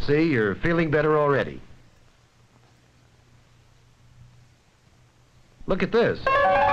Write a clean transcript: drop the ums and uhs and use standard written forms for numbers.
See, you're feeling better already. Look at this.